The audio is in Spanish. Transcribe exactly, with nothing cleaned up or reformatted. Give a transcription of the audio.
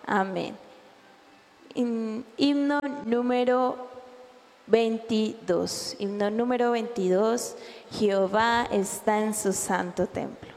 Amén. In- himno número veintidós. Himno número veintidós. Jehová está en su santo templo.